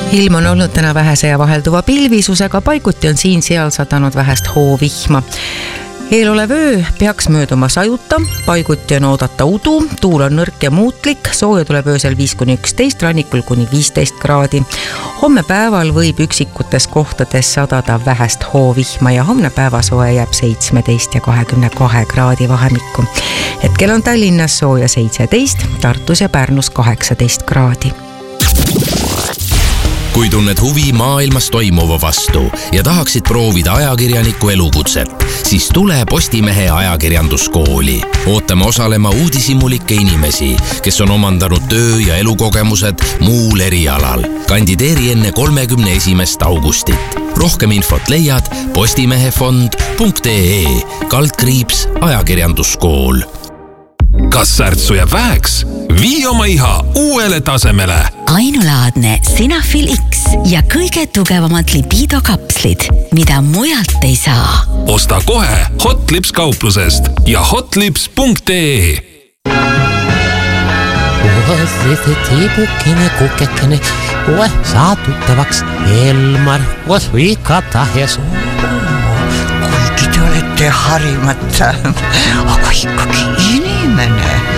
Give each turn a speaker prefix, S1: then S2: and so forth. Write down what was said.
S1: Ilm on olnud täna vähese ja vahelduva pilvisusega, paiguti on siin-seal sadanud vähest hoovihma. Eelolev öö peaks mööduma sajuta, paiguti on oodata udu, tuul on nõrk ja muutlik, sooja tuleb öösel 5-11, rannikul kuni 15 kraadi. Homme päeval võib üksikutes kohtades sadada vähest hoovihma ja homne päevasoe jääb 17 ja 22 kraadi vahemikku. Hetkel on Tallinnas sooja 17, Tartus ja Pärnus 18 kraadi.
S2: Kui tunned huvi maailmas toimuva vastu ja tahaksid proovida ajakirjaniku elukutset, siis tule Postimehe ajakirjanduskooli. Ootame osalema uudishimulikke inimesi, kes on omandanud töö- ja elukogemused muul erialal. Kandideeri enne 31. augustit. Rohkem infot leiad postimehefond.ee/ajakirjanduskool.
S3: Kas särtsu jääb väheks? Vii oma iha uuele tasemele.
S4: Ainulaadne Sinafil X ja kõige tugevamad libido-kapslid, mida mujalt ei saa.
S3: Osta kohe Hotlips kauplusest ja hotlips.ee.
S5: See tiibukene kukekene, saa tuttavaks Elmar, ikka tahes.
S6: Kuigi te olete harimata, aga ikkagi inimene.